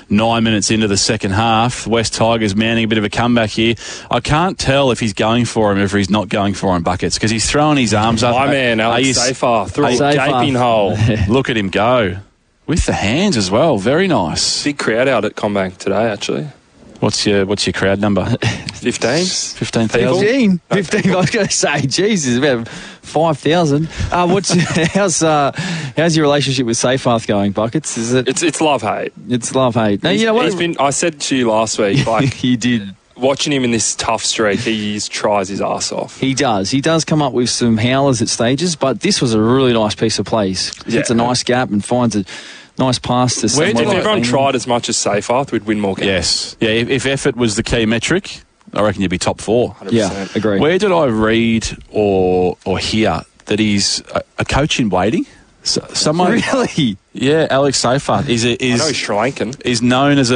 9 minutes into the second half. West Tigers mounting a bit of a comeback here. I can't tell if he's going for him or if he's not going for him, Buckets, because he's throwing his arms up. My man, Alex Seyfarth, through a gaping hole. Look at him go. With the hands as well. Very nice. Big crowd out at CommBank today, actually. What's your crowd number? 15? 15,000? 15. I was going to say, Jesus, about 5,000. How's your relationship with Seyfarth going, Buckets? Is it? It's love-hate. It's love-hate. Now, you know what? I said to you last week, like... You did. Watching him in this tough streak, he tries his arse off. He does. He does come up with some howlers at stages, but this was a really nice piece of play. It's a nice gap and finds a nice pass to someone. If everyone tried as much as Seyfarth, we'd win more games. Yes. Yeah, if effort was the key metric, I reckon you'd be top 4. 100%. Yeah, agree. Where did I read or hear that he's a coach in waiting? Someone Really? Yeah, Alex Seyfarth I know he's Sri Lankan. is known as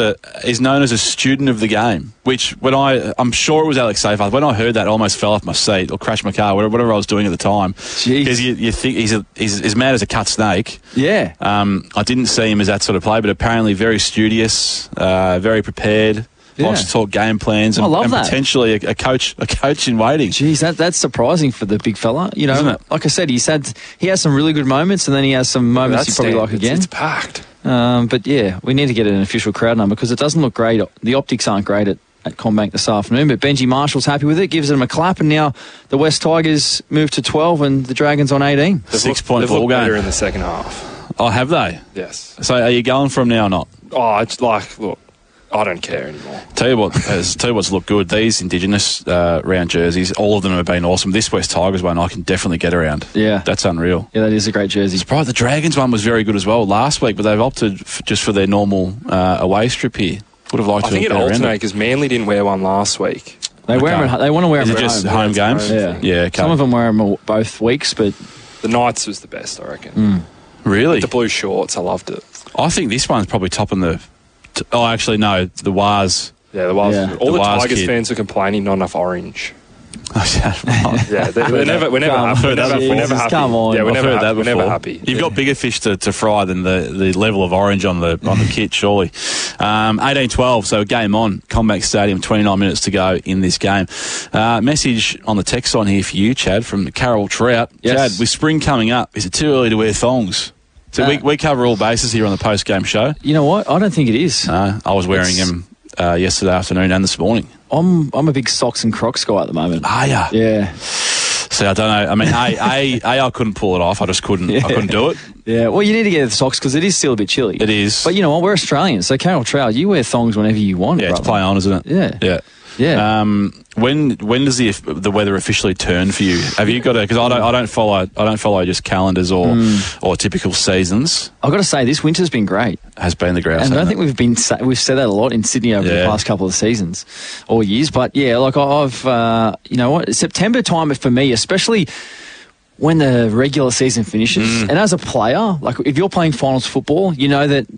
a student of the game. Which I'm sure it was Alex Seyfarth. When I heard that, I almost fell off my seat or crashed my car, whatever I was doing at the time. Because you think he's as mad as a cut snake. Yeah. I didn't see him as that sort of player, but apparently very studious, very prepared. Yeah. Likes to talk game plans and, I love and that. Potentially a coach in waiting. Jeez, that's surprising for the big fella. You know, Isn't it? like I said, he has some really good moments, and then he has some moments you probably like again. It's packed. But yeah, we need to get an official crowd number because it doesn't look great. The optics aren't great at CommBank this afternoon, but Benji Marshall's happy with it, gives them a clap, and now the West Tigers move to 12 and the Dragons on 18. 6-point ball ball game. better in the second half. Oh, have they? Yes. So are you going for them now or not? Oh, it's like, look, I don't care anymore. Tell you what's looked good. These Indigenous round jerseys, all of them have been awesome. This West Tigers one, I can definitely get around. Yeah. That's unreal. Yeah, that is a great jersey. Surprised the Dragons one was very good as well last week, but they've opted just for their normal away strip here. Would have liked I to think it have got around alternates because Manly didn't wear one last week. They wear them. They want to wear Is them it at just home. home games? Yeah. Yeah, okay. Some of them wear them both weeks, but The Knights was the best, I reckon. Really? The blue shorts, I loved it. I think this one's probably top in the... Oh, actually, no. The Waz. Yeah, there was. Yeah. All the Waz Tigers kid. fans are complaining not enough orange. Yeah, Yeah, we're never happy. Come on. Yeah, we're I've never heard that happy. We're never before. happy. You've got bigger fish to fry than the level of orange on the kit, surely. 18-12, so game on. CommBank Stadium, 29 minutes to go in this game. Message on the text line here for you, Chad, from Carol Trout. Yes. Chad, with spring coming up, is it too early to wear thongs? So we cover all bases here on the post-game show. you know what? I don't think it is. I was wearing them yesterday afternoon and this morning. I'm a big socks and Crocs guy at the moment. Are ya? Yeah. See, I don't know. I mean, I couldn't pull it off. I just couldn't. I couldn't do it. Yeah, well, you need to get the socks because it is still a bit chilly. It is. But you know what? We're Australians, so Carol Trout, you wear thongs whenever you want. Yeah, it's brother. play on, isn't it? Yeah. Yeah. Yeah. When does the weather officially turn for you? Have you got to? Because I don't follow just calendars or typical seasons. I've got to say, this winter's been great. Has been the grouse. And I don't hasn't think we've said that a lot in Sydney over the Yeah. past couple of seasons or years. But yeah, like I've, you know what, September time for me, especially when the regular season finishes, and as a player, like if you're playing finals football, you know that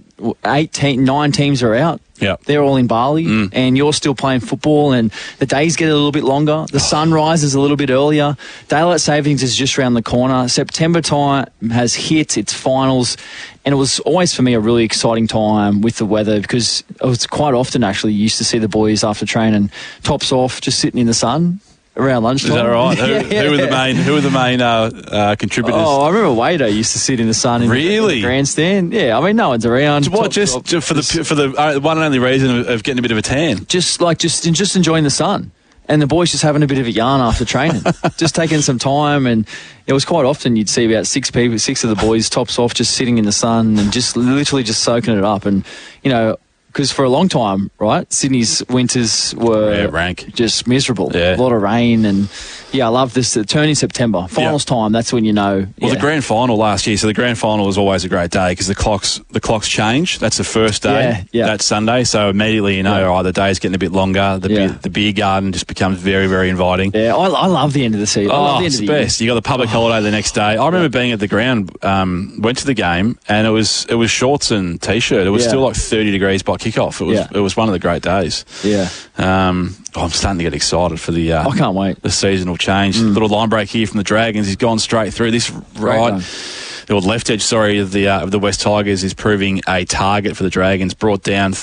9 teams are out. Yep. They're all in Bali, and you're still playing football, and the days get a little bit longer. The sun rises a little bit earlier. Daylight savings is just around the corner. September time has hit its finals, and it was always for me a really exciting time with the weather because it was quite often actually you used to see the boys after training tops off, just sitting in the sun around lunchtime. Is that right? Yeah. Who were the main contributors? Oh, I remember Wader used to sit in the sun in Really? the grandstand. Yeah, I mean, no one's around. What? Just for the one and only reason of getting a bit of a tan. just enjoying the sun, and the boys just having a bit of a yarn after training, just taking some time. And it was quite often you'd see about 6 of the boys tops off, just sitting in the sun and just literally just soaking it up. And you know, because for a long time, right, Sydney's winters were rank, just miserable. Yeah. A lot of rain, and yeah, I love this. Turn in September, finals time. That's when you know. Well, the grand final last year. So the grand final was always a great day because the clocks change. That's the first day. Yeah. That's Sunday. So immediately you know, Yeah. all right, the day's getting a bit longer. The beer garden just becomes very, very inviting. Yeah, I love the end of the season. I love the end it's of the the best. You got the public holiday the next day. I remember being at the ground, went to the game, and it was shorts and t-shirt. It was still like 30 degrees by kickoff. It was one of the great days. Yeah. I'm starting to get excited for the. I can't wait. The seasonal change. Little line break here from the Dragons. He's gone straight through this right. The left edge, of the West Tigers is proving a target for the Dragons. Brought down